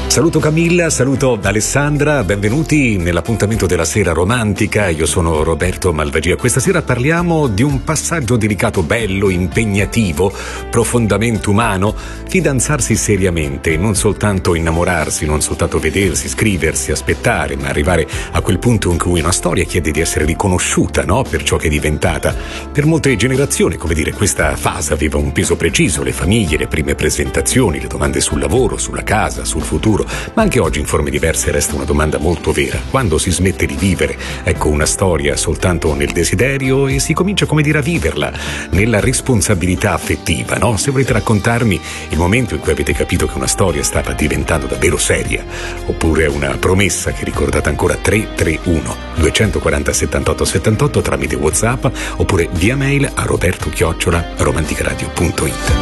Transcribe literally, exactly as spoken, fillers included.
Saluto Camilla, saluto Alessandra, benvenuti nell'appuntamento della sera romantica. Io sono Roberto Malvagia. Questa sera parliamo di un passaggio delicato, bello, impegnativo, profondamente umano: fidanzarsi seriamente, non soltanto innamorarsi, non soltanto vedersi, scriversi, aspettare, ma arrivare a quel punto in cui una storia chiede di essere riconosciuta, no? Per ciò che è diventata. Per molte generazioni, come dire, questa fase aveva un peso preciso: le famiglie, le prime presentazioni, le domande sul lavoro, sulla casa, sul futuro. Ma anche oggi in forme diverse resta una domanda molto vera: quando si smette di vivere, ecco, una storia soltanto nel desiderio e si comincia, come dire, a viverla nella responsabilità affettiva, no? Se volete raccontarmi il momento in cui avete capito che una storia stava diventando davvero seria, oppure una promessa che ricordate ancora, tre tre uno due quattro zero sette otto sette otto tramite WhatsApp, oppure via mail a roberto chiocciola romanticaradio punto it.